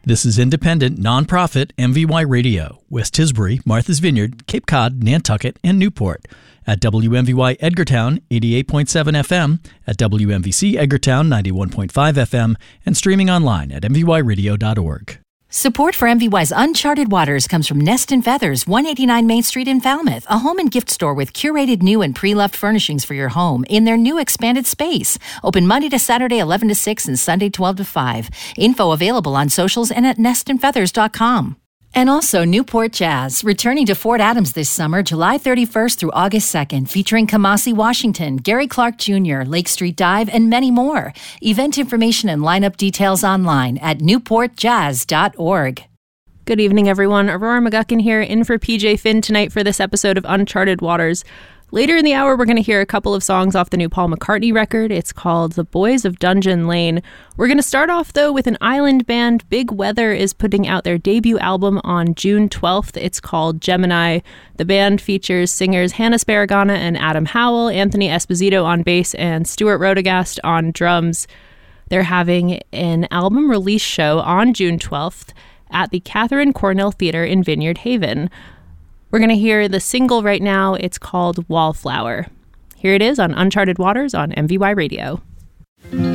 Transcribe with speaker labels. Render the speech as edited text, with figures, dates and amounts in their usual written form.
Speaker 1: This is independent, nonprofit MVY Radio, West Tisbury, Martha's Vineyard, Cape Cod, Nantucket, and Newport. At WMVY Edgartown, 88.7 FM, at WMVC Edgartown, 91.5 FM, and streaming online at mvyradio.org.
Speaker 2: Support for MVY's Uncharted Waters comes from Nest and Feathers, 189 Main Street in Falmouth, a home and gift store with curated new and pre-loved furnishings for your home in their new expanded space. Open Monday to Saturday, 11 to 6, and Sunday, 12 to 5. Info available on socials and at nestandfeathers.com. And also Newport Jazz, returning to Fort Adams this summer, July 31st through August 2nd, featuring Kamasi Washington, Gary Clark Jr., Lake Street Dive, and many more. Event information and lineup details online at newportjazz.org.
Speaker 3: Good evening, everyone. Aurora McGuckin here, in for PJ Finn tonight for this episode of Uncharted Waters. Later in the hour, we're going to hear a couple of songs off the new Paul McCartney record. It's called The Boys of Dungeon Lane. We're going to start off, though, with an island band. Big Weather is putting out their debut album on June 12th. It's called Gemini. The band features singers Hannah Sparagana and Adam Howell, Anthony Esposito on bass, and Stuart Rodegast on drums. They're having an album release show on June 12th at the Catherine Cornell Theater in Vineyard Haven. We're going to hear the single right now. It's called Wallflower. Here it is on Uncharted Waters on MVY Radio.